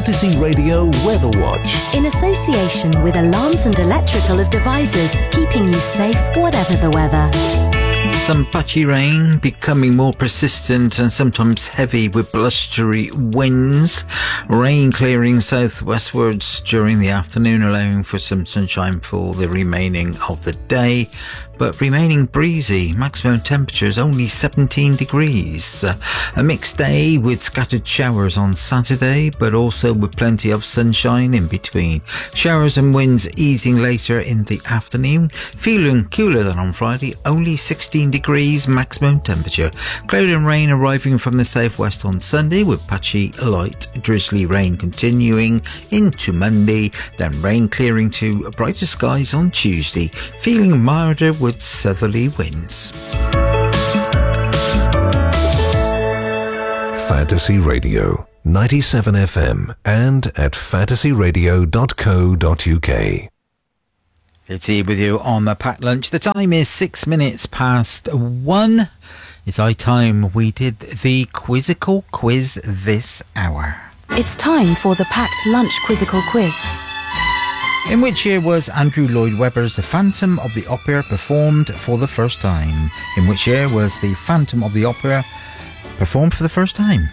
Fantasy Radio Weather Watch. In association with Alarms and Electrical Devices, keeping you safe whatever the weather. Some patchy rain becoming more persistent and sometimes heavy with blustery winds. Rain clearing southwestwards during the afternoon, allowing for some sunshine for the remaining of the day, but remaining breezy. Maximum temperatures only 17 degrees. A mixed day with scattered showers on Saturday, but also with plenty of sunshine in between. Showers and winds easing later in the afternoon. Feeling cooler than on Friday, only 16 degrees maximum temperature. Cloud and rain arriving from the southwest on Sunday, with patchy light drizzly rain continuing into Monday, then rain clearing to brighter skies on Tuesday. Feeling milder with southerly winds. Fantasy Radio 97 FM and at fantasyradio.co.uk. It's here with you on the packed lunch. The time is 6 minutes past 1. It's high time we did the Quizzical quiz this hour. It's time for the packed lunch Quizzical quiz. In which year was Andrew Lloyd Webber's The Phantom of the Opera performed for the first time? In which year was The Phantom of the Opera performed for the first time?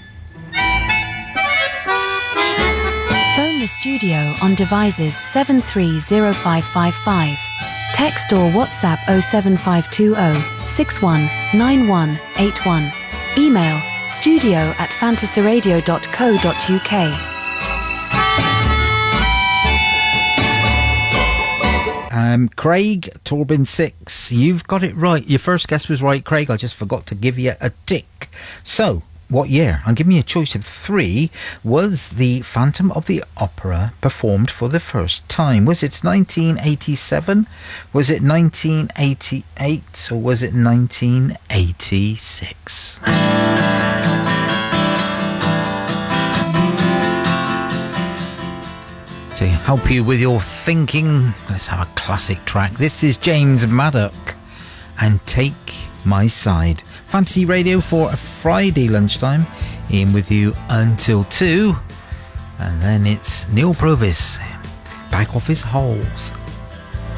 Phone the studio on devices 730555. Text or WhatsApp 07520 619181. Email studio@fantasyradio.co.uk. Craig, Torbin 6, you've got it right. Your first guess was right, Craig. I just forgot to give you a tick. So, what year? I'm giving you a choice of 3. Was The Phantom of the Opera performed for the first time? Was it 1987? Was it 1988? Or was it 1986? To help you with your thinking, let's have a classic track. This is James Maddock and Take My Side. Fantasy Radio for a Friday lunchtime. In with you until 2. And then it's Neil Provis back off his holes.